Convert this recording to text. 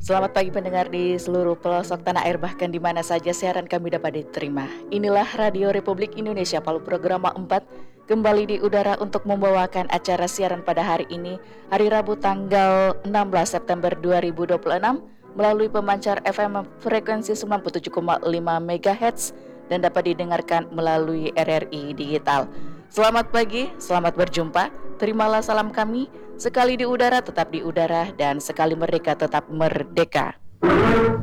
Selamat pagi pendengar di seluruh pelosok tanah air bahkan di mana saja siaran kami dapat diterima. Inilah Radio Republik Indonesia Palu Programa 4 kembali di udara untuk membawakan acara siaran pada hari ini, hari Rabu tanggal 16 September 2026 melalui pemancar FM frekuensi 97,5 MHz dan dapat didengarkan melalui RRI Digital. Selamat pagi, selamat berjumpa. Terimalah salam kami. Sekali di udara tetap di udara dan sekali merdeka tetap merdeka.